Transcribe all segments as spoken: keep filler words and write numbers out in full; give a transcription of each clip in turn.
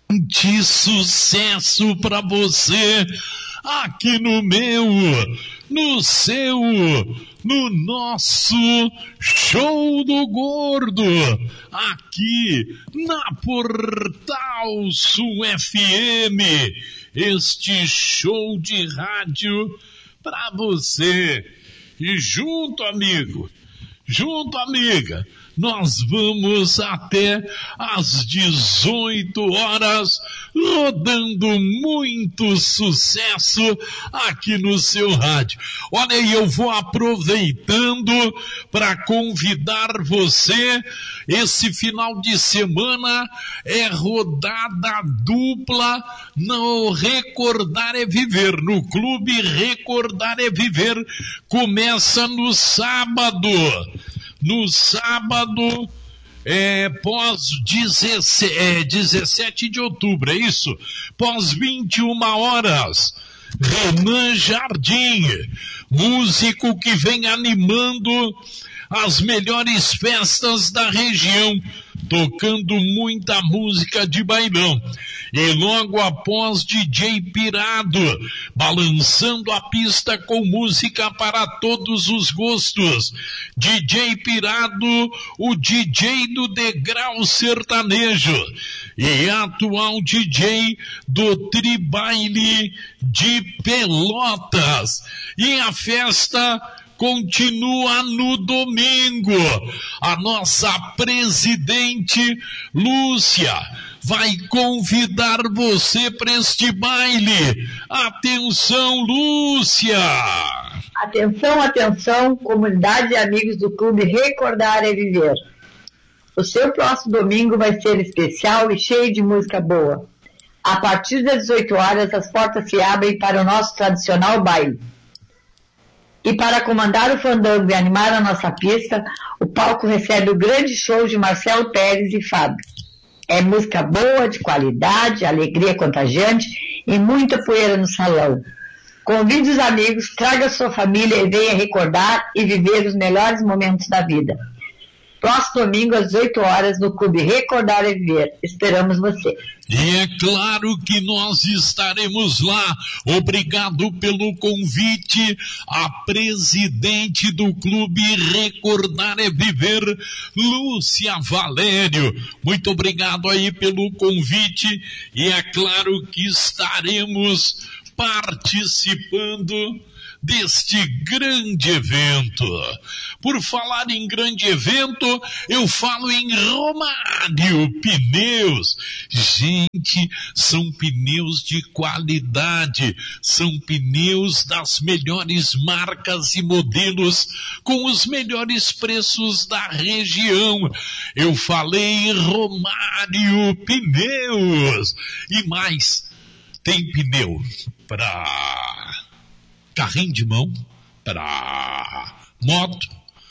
De sucesso pra você, aqui no meu, no seu, no nosso Show do Gordo, aqui na Portal Sul F M, este show de rádio pra você. E junto, amigo, junto, amiga, nós vamos até às dezoito horas, rodando muito sucesso aqui no seu rádio. Olha aí, eu vou aproveitando para convidar você. Esse final de semana é rodada dupla no Recordar é Viver, no Clube Recordar é Viver. Começa no sábado. No sábado, é, pós dezessete de outubro, é isso? Pós vinte e uma horas, Renan Jardim, músico que vem animando as melhores festas da região, tocando muita música de bailão. E logo após, D J Pirado, balançando a pista com música para todos os gostos. D J Pirado, o D J do degrau sertanejo e atual D J do Tribaile de Pelotas. E a festa continua no domingo. A nossa presidente Lúcia vai convidar você para este baile. Atenção, Lúcia! Atenção, atenção, comunidade e amigos do Clube Recordar é Viver. O seu próximo domingo vai ser especial e cheio de música boa. A partir das dezoito horas, as portas se abrem para o nosso tradicional baile. E para comandar o fandango e animar a nossa pista, o palco recebe o grande show de Marcelo Pérez e Fábio. É música boa, de qualidade, alegria contagiante e muita poeira no salão. Convide os amigos, traga sua família e venha recordar e viver os melhores momentos da vida. Próximo domingo às dezoito horas no Clube Recordar e Viver. Esperamos você. E é claro que nós estaremos lá. Obrigado pelo convite, a presidente do Clube Recordar é Viver, Lúcia Valério. Muito obrigado aí pelo convite e é claro que estaremos participando deste grande evento. Por falar em grande evento, eu falo em Romário Pneus. Gente, são pneus de qualidade, são pneus das melhores marcas e modelos com os melhores preços da região. Eu falei em Romário Pneus. E mais, tem pneu para carrinho de mão, para moto,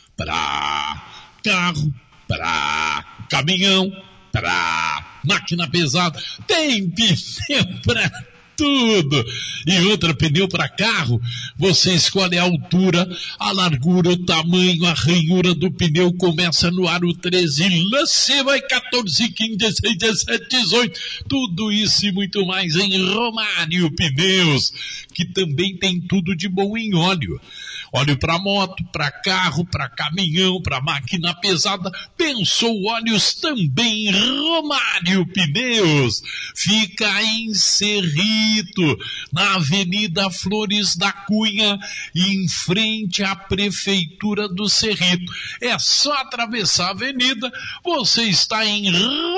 para carro, para caminhão, para máquina pesada. Tem pneu para tudo. E outra, pneu para carro, você escolhe a altura, a largura, o tamanho, a ranhura do pneu. Começa no aro treze, lance vai quatorze, quinze, dezesseis, dezessete, dezoito. Tudo isso e muito mais em Romário Pneus, que também tem tudo de bom em óleo. Óleo para moto, para carro, para caminhão, para máquina pesada. Pensou óleos também em Romário Pneus. Fica em Cerrito, na Avenida Flores da Cunha, em frente à Prefeitura do Cerrito. É só atravessar a avenida, você está em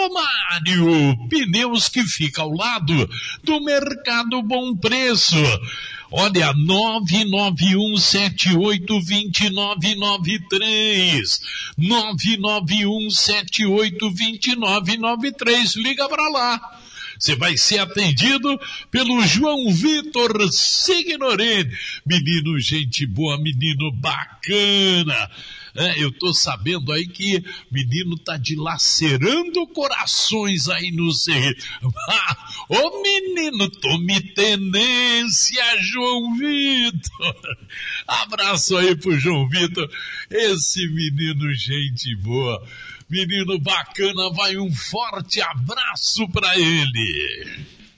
Romário Pneus, que fica ao lado do Mercado Bom Preço. Olha, nove nove um sete oito dois nove nove três, nove nove um sete oito dois nove nove três, liga para lá. Você vai ser atendido pelo João Vitor Signorini. Menino, gente boa, menino bacana. É, eu tô sabendo aí que menino tá dilacerando corações aí no Cerrito. Ah, ô menino, tome tenência, João Vitor. Abraço aí pro João Vitor. Esse menino, gente boa. Menino bacana, vai um forte abraço pra ele.